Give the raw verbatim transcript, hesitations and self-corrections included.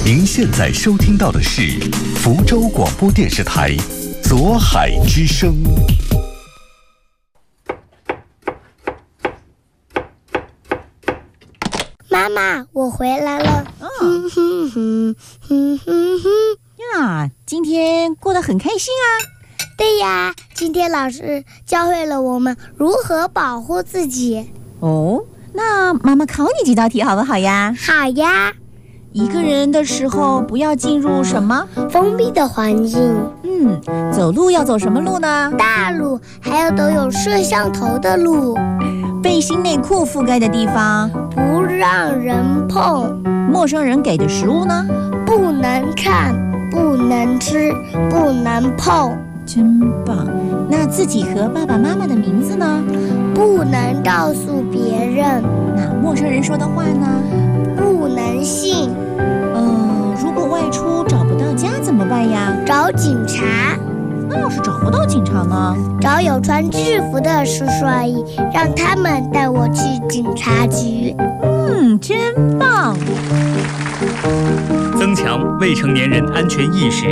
您现在收听到的是福州广播电视台左海之声。 妈妈，我回来了。 嗯哼哼哼哼哼呀，今天过得很开心啊。 对呀，今天老师教会了我们如何保护自己。 哦，那妈妈考你几道题好不好呀？ 好呀。 一个人的时候不要进入什么封闭的环境。 嗯，走路要走什么路呢？ 大路，还有都有摄像头的路。 背心内裤覆盖的地方不让人碰。 陌生人给的食物呢？ 不能看，不能吃，不能碰。 真棒。那自己和爸爸妈妈的名字呢？ 不能告诉别人。 那陌生人说的话呢？ 不能信。 呃，如果外出找不到家怎么办呀？ 找警察。 那要是找不到警察呢？ 找有穿制服的叔叔阿姨，让他们带我去警察局。 嗯，真棒。 增强未成年人安全意识，